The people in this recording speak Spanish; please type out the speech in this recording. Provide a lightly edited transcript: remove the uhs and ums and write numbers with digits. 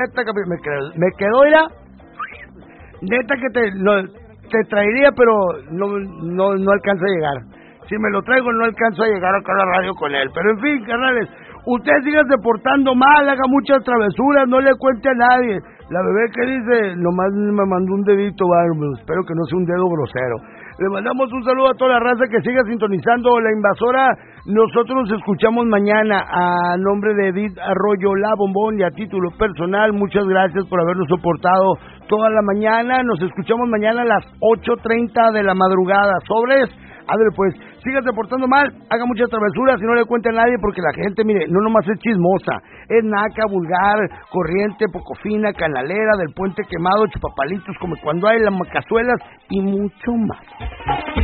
Neta que me quedó, mira, neta que te traería, pero no alcanza a llegar. Si me lo traigo, no alcanzo a llegar acá a la radio con él. Pero en fin, carnales, usted siga portando mal, haga muchas travesuras, no le cuente a nadie. La bebé que dice, nomás me mandó un dedito, bueno, espero que no sea un dedo grosero. Le mandamos un saludo a toda la raza que siga sintonizando La Invasora. Nosotros nos escuchamos mañana. A nombre de Edith Arroyo, La Bombón, y a título personal, muchas gracias por habernos soportado toda la mañana. Nos escuchamos mañana a las 8:30 de la madrugada. Sobres. A ver, pues, sígase portando mal, haga muchas travesuras y no le cuente a nadie, porque la gente, mire, no nomás es chismosa, es naca, vulgar, corriente, poco fina, canalera, del puente quemado, chupapalitos, como cuando hay las cazuelas y mucho más.